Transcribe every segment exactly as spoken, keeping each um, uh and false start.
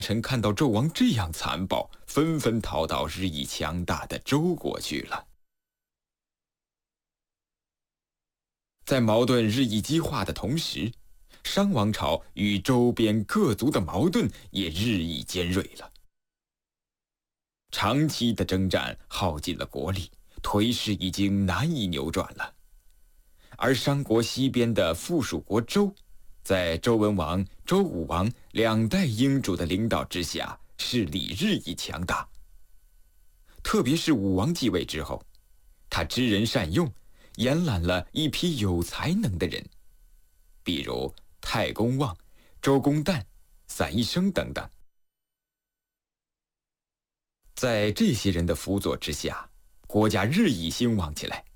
臣看到纣王这样残暴，纷纷逃到日益强大的周国去了。在矛盾日益激化的同时，商王朝与周边各族的矛盾也日益尖锐了。长期的征战耗尽了国力，颓势已经难以扭转了。而商国西边的附属国周，在周文王、周武王两代英主的领导之下，势力日益强大。特别是武王继位之后，他知人善用，延揽了一批有才能的人，比如太公望、周公旦、散宜生等等。在这些人的辅佐之下，国家日益兴旺起来。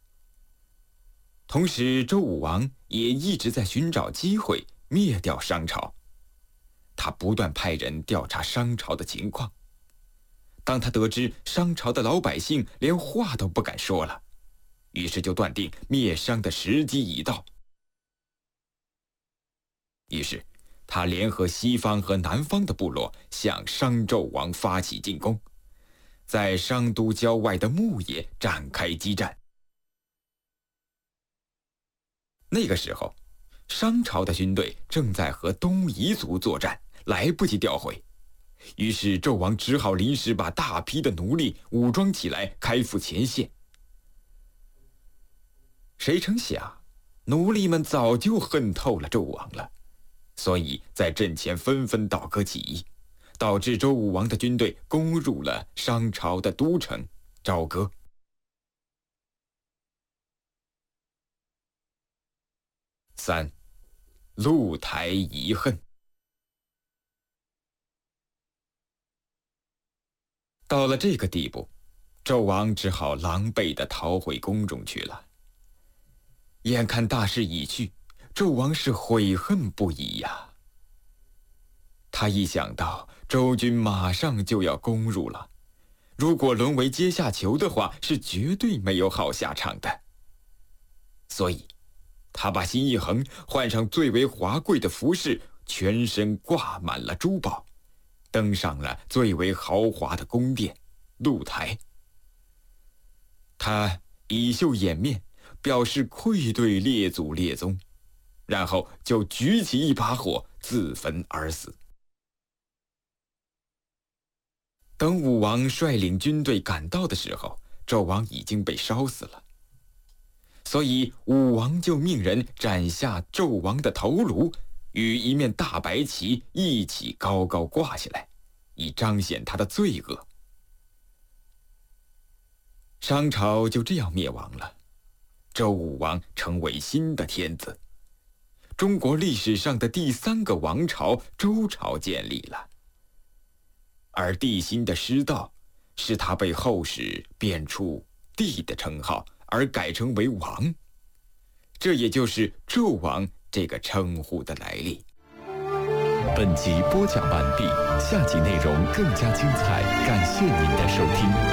同时，周武王也一直在寻找机会灭掉商朝。他不断派人调查商朝的情况。当他得知商朝的老百姓连话都不敢说了，于是就断定灭商的时机已到。于是，他联合西方和南方的部落向商纣王发起进攻，在商都郊外的牧野展开激战。那个时候，商朝的军队正在和东夷族作战，来不及调回，于是纣王只好临时把大批的奴隶武装起来，开赴前线。谁成想，奴隶们早就恨透了纣王了，所以在阵前纷纷倒戈起义，导致周武王的军队攻入了商朝的都城朝歌。三，露台遗恨。到了这个地步，纣王只好狼狈地逃回宫中去了。眼看大势已去，纣王是悔恨不已呀。他一想到周军马上就要攻入了，如果沦为阶下囚的话，是绝对没有好下场的。所以他把心一横，换上最为华贵的服饰，全身挂满了珠宝，登上了最为豪华的宫殿露台。他以袖掩面，表示愧对列祖列宗，然后就举起一把火自焚而死。等武王率领军队赶到的时候，纣王已经被烧死了。所以武王就命人斩下纣王的头颅，与一面大白旗一起高高挂起来，以彰显他的罪恶。商朝就这样灭亡了，周武王成为新的天子，中国历史上的第三个王朝周朝建立了。而帝辛的失道，使他被后世贬出帝的称号，而改称为王，这也就是纣王这个称呼的来历。 本集播讲完毕，下集内容更加精彩，感谢您的收听。